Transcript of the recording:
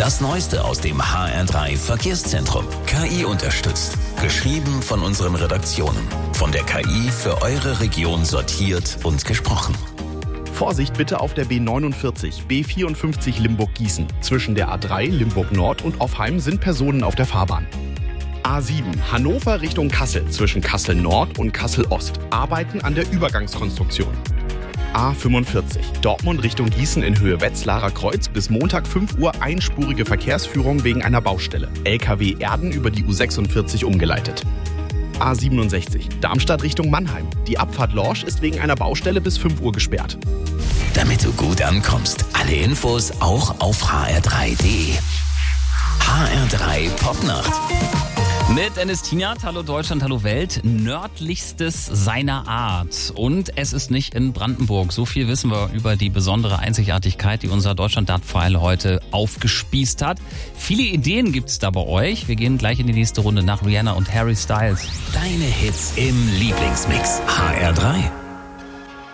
Das Neueste aus dem HR3 Verkehrszentrum. KI unterstützt. Geschrieben von unseren Redaktionen. Von der KI für eure Region sortiert und gesprochen. Vorsicht bitte auf der B49, B54 Limburg-Gießen. Zwischen der A3 Limburg-Nord und Offheim sind Personen auf der Fahrbahn. A7 Hannover Richtung Kassel. Zwischen Kassel-Nord und Kassel-Ost. Arbeiten an der Übergangskonstruktion. A45 Dortmund Richtung Gießen in Höhe Wetzlarer Kreuz. Bis Montag 5 Uhr einspurige Verkehrsführung wegen einer Baustelle. LKW Erden über die U46 umgeleitet. A67 Darmstadt Richtung Mannheim. Die Abfahrt Lorsch ist wegen einer Baustelle bis 5 Uhr gesperrt. Damit du gut ankommst, alle Infos auch auf hr3.de. HR3 Popnacht. Mit Ennis Tienert, hallo Deutschland, hallo Welt, nördlichstes seiner Art. Und es ist nicht in Brandenburg. So viel wissen wir über die besondere Einzigartigkeit, die unser Deutschland-Dart-Pfeil heute aufgespießt hat. Viele Ideen gibt's da bei euch. Wir gehen gleich in die nächste Runde nach Rihanna und Harry Styles. Deine Hits im Lieblingsmix. HR3.